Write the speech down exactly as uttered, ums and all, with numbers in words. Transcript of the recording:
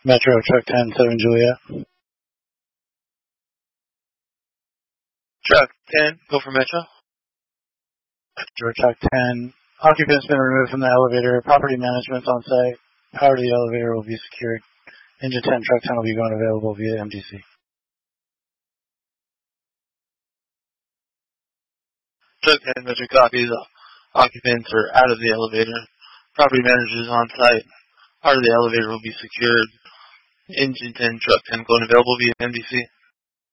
Metro, Truck ten, seven Juliet. Truck ten, go for Metro. Metro, Truck ten. Occupants been removed from the elevator. Property management's on site. Power to the elevator will be secured. Engine ten, Truck ten will be going available via M D C. Truck ten, Metro copy. The occupants are out of the elevator. Property manager is on site. Part of the elevator will be secured. Engine ten, Truck ten going available via M D C.